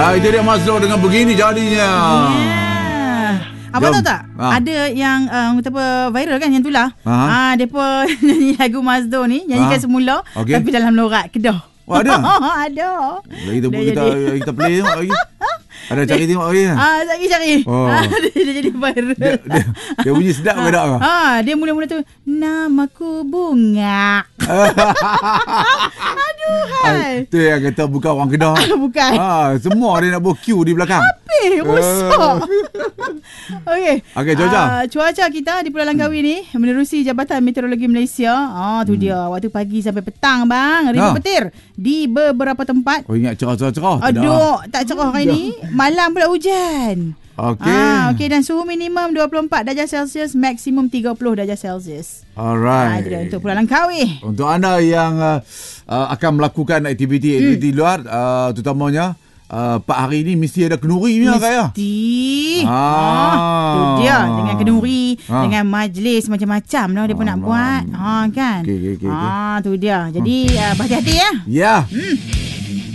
Itu dia Mazlo dengan begini jadinya. Abang tahu tak? Ada yang viral kan yang itulah. Depa nyanyi lagu Mazdo ni, nyanyikan semula tapi dalam lorak Kedah. Ada? Ada. Kita play tengok lagi. Ada cari tengok lagi. Cari. Dia jadi viral. Dia bunyi sedap ke tak? Dia mula-mula tu namaku Bunga. Aduhai. Tu yang kata bukan orang Kedah. Bukan. Semua dia nak queue di belakang. Rosak. Okey, cuaca. Cuaca kita di Pulau Langkawi ni menerusi Jabatan Meteorologi Malaysia. Tu dia waktu pagi sampai petang bang, ribu petir di beberapa tempat. Ingat cerah-cerah. Aduh, tak cerah hari ni. Malam pula hujan. Okey, dan suhu minimum 24 darjah Celsius, maksimum 30 darjah Celsius. Alright. Itu dia untuk Pulau Langkawi. Untuk anda yang akan melakukan aktiviti luar, terutamanya 4 hari ni mesti ada kenduri punya kak ya. Mesti. Tu dia dengan kenduri, dengan majlis macam-macam lah dia pun nak buat. Kan. Okay. Tu dia. Jadi berhati-hati ya. Ya.